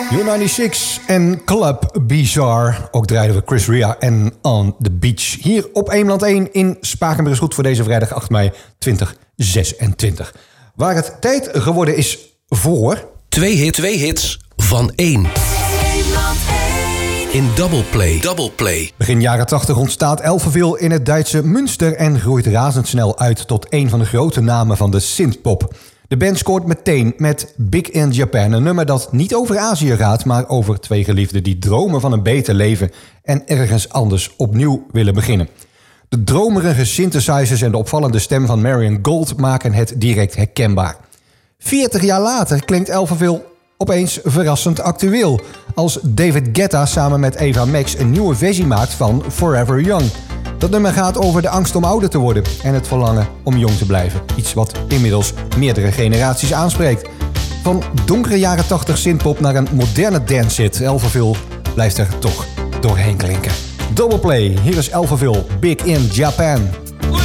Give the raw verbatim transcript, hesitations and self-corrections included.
U negenenzestig en Club Bizarre. Ook draaiden we Chris Ria en On The Beach. Hier op Eemland één in Spakenburg. Goed voor deze vrijdag acht mei tweeduizend zesentwintig. Waar het tijd geworden is voor... Twee, hit, twee hits van één. In Double Play. Double Play. Begin jaren tachtig ontstaat Elphaville in het Duitse Münster en groeit razendsnel uit tot een van de grote namen van de synthpop. De band scoort meteen met Big in Japan, een nummer dat niet over Azië gaat, maar over twee geliefden die dromen van een beter leven en ergens anders opnieuw willen beginnen. De dromerige synthesizers en de opvallende stem van Marion Gold maken het direct herkenbaar. veertig jaar later klinkt Elphaville opeens verrassend actueel, als David Guetta samen met Eva Max een nieuwe versie maakt van Forever Young. Dat nummer gaat over de angst om ouder te worden en het verlangen om jong te blijven. Iets wat inmiddels meerdere generaties aanspreekt. Van donkere jaren tachtig synthpop naar een moderne dancehit. Elphaville blijft er toch doorheen klinken. Double Play, hier is Elphaville, Big in Japan.